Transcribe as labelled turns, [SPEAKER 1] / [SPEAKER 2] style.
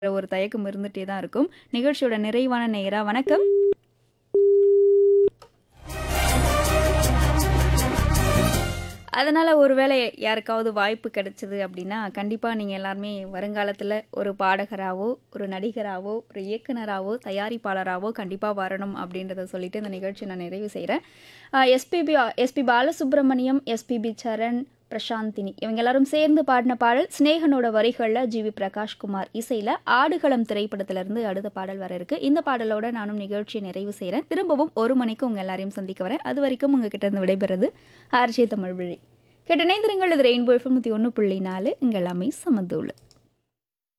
[SPEAKER 1] ஒரு தயக்கம் இருந்துட்டே தான் இருக்கும். நிகழ்ச்சியோட நிறைவான நேயரா வணக்கம். அதனால ஒருவேளை யாருக்காவது வாய்ப்பு கிடைச்சது அப்படின்னா, கண்டிப்பா நீங்க எல்லாருமே வருங்காலத்துல ஒரு பாடகராவோ, ஒரு நடிகராவோ, ஒரு இயக்குனராவோ, தயாரிப்பாளராவோ கண்டிப்பா வரணும் அப்படின்றத சொல்லிட்டு இந்த நிகழ்ச்சிய நான் நிறைவு செய்றேன். எஸ்பி பாலசுப்ரமணியம், எஸ்பிபி சரண், பிரசாந்தினி இவங்க எல்லாரும் சேர்ந்து பாடின பாடல் சிநேகனோட வரிகள்ல ஜிவி பிரகாஷ்குமார் இசையில ஆடுகளம் திரைப்படத்திலிருந்து அடுத்த பாடல் வர இருக்கு. இந்த பாடலோட நானும் நிகழ்ச்சியை நிறைவு செய்றேன். திரும்பவும் 1 மணிக்கு உங்க எல்லாரையும் சந்திக்க வரேன். அது வரைக்கும் உங்ககிட்ட இருந்து விடைபெறுது ஆர்ஜே தமிழ்விழி. கேட்டு இணைந்திருங்கள். இது ரெயின்போ எஃப்எம் 101.4 இங்க எல்லாமே சமதூளு.